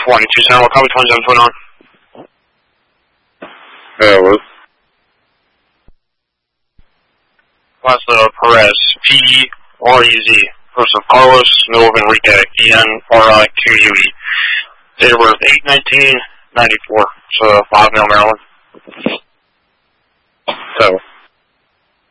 22 San Juan, copy 2729. Yeah, it was. That's Perez, P-R-E-Z. First of Carlos, middle of Enrique, E-N-R-I-Q-U-E. Date of birth, 8/19/94. So, 5 Maryland. So.